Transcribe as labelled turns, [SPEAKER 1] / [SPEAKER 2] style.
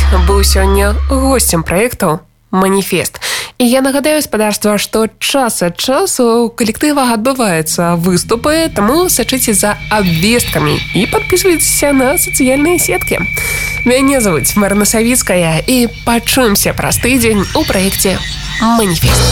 [SPEAKER 1] быў сёння госцем праекту «Маніфест». І я нагадаю спадарства, што час ад часу у калектыва адбываюцца выступы, таму сачыце за абвесткамі і падпісвайцеся на сацыяльныя сеткі. Мяне завуць Марына Савіцкая, і пачуемся праз тыдзень у праекце «Маніфест».